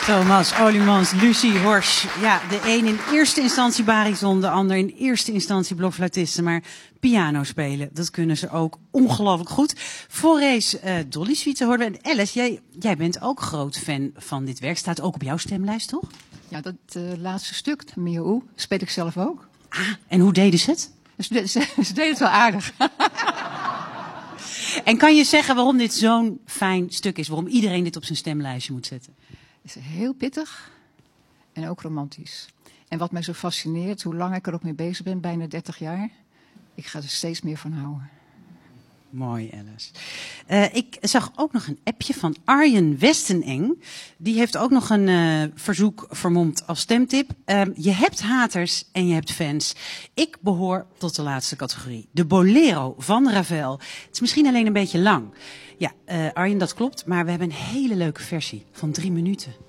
Thomas Olymans, Lucie Horsch. Ja, de een in eerste instantie bariton, de ander in eerste instantie blokfluitisten. Maar piano spelen, dat kunnen ze ook ongelooflijk goed. Voorrees Dolly Suite hoorden we. En Alice, jij bent ook groot fan van dit werk. Staat ook op jouw stemlijst, toch? Ja, dat laatste stuk, Miauw, speel ik zelf ook. Ah, en hoe deden ze het? Ze deden het wel aardig. En kan je zeggen waarom dit zo'n fijn stuk is? Waarom iedereen dit op zijn stemlijstje moet zetten? Het is heel pittig en ook romantisch. En wat mij zo fascineert, hoe lang ik er ook mee bezig ben, bijna 30 jaar. Ik ga er steeds meer van houden. Mooi, Alice. Ik zag ook nog een appje van Arjen Westeneng. Die heeft ook nog een verzoek vermomd als stemtip. Je hebt haters en je hebt fans. Ik behoor tot de laatste categorie. De Bolero van Ravel. Het is misschien alleen een beetje lang. Ja, Arjen, dat klopt. Maar we hebben een hele leuke versie van 3 minuten.